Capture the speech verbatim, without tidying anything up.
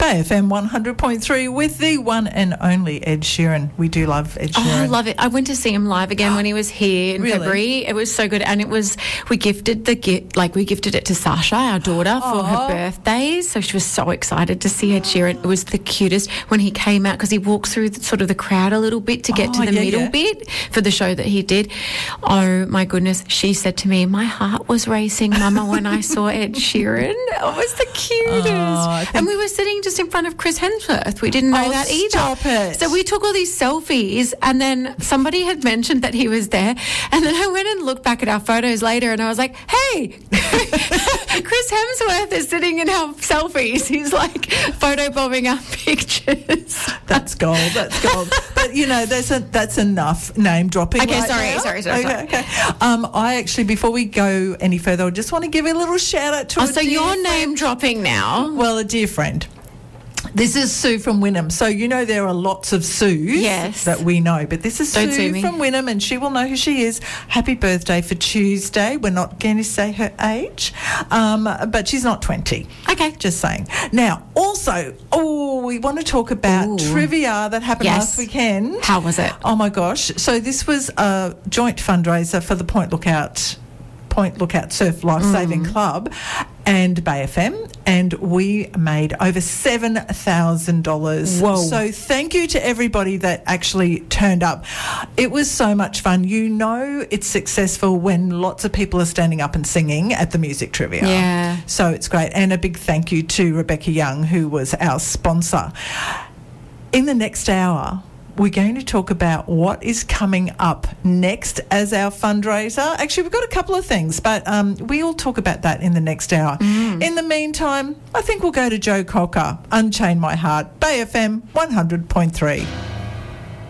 Bay F M one hundred point three with the one and only Ed Sheeran. We do love Ed Sheeran. Oh, I love it. I went to see him live again when he was here in Really? February. It was so good. And it was, we gifted the gift, like we gifted it to Sasha, our daughter, for Aww. her birthday. So she was so excited to see Ed Sheeran. It was the cutest when he came out because he walked through the, sort of the crowd a little bit to get Oh, to the yeah, middle yeah. bit for the show that he did. Oh, my goodness. She said to me, my heart was racing, Mama, when I saw Ed Sheeran. It was the cutest. Oh, I think- and we were sitting just in front of Chris Hemsworth. We didn't know Oh, that either. stop it. So we took all these selfies, and then somebody had mentioned that he was there, and then I went and looked back at our photos later, and I was like, hey, Chris Hemsworth is sitting in our selfies. He's like photobombing our pictures. That's gold. That's gold. But you know, there's a, that's enough name dropping. Okay, right sorry, now. sorry, sorry, Okay, sorry. okay. Um, I actually, before we go any further, I just want to give a little shout out to. Oh, a so dear you're friend. name dropping now? Well, a dear friend. This is Sue from Wynnum. So, you know, there are lots of Sues Yes. that we know, but this is Don't Sue sue me. from Wynnum, and she will know who she is. Happy birthday for Tuesday. We're not going to say her age, um, but she's not twenty. Okay. Just saying. Now, also, oh, we want to talk about Ooh. trivia that happened Yes. last weekend. How was it? Oh, my gosh. So this was a joint fundraiser for the Point Lookout Point Lookout Surf Life Saving Mm. Club and Bay F M, and we made over seven thousand dollars. Whoa. So thank you to everybody that actually turned up. It was so much fun. You know it's successful when lots of people are standing up and singing at the music trivia. Yeah. So it's great. And a big thank you to Rebecca Young, who was our sponsor. In the next hour, we're going to talk about what is coming up next as our fundraiser. Actually, we've got a couple of things, but um, we'll talk about that in the next hour. Mm. In the meantime, I think we'll go to Joe Cocker, Unchain My Heart, Bay F M one hundred point three.